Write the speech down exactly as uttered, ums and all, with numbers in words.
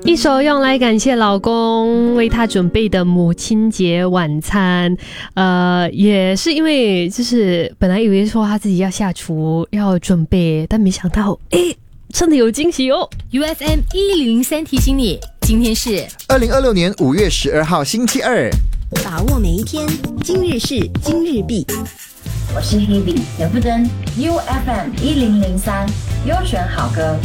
一首用来感谢老公为她准备的母亲节晚餐，呃，也是因为就是本来以为说她自己要下厨要准备，但没想到，诶，真的有惊喜哦。 U F M 一零零三提醒你，今天是二零二六年五月十二号星期二， 把握每一天，今日事今日毕。 我是 Hebe 田馥甄 ，U F M 一零零三优选好歌。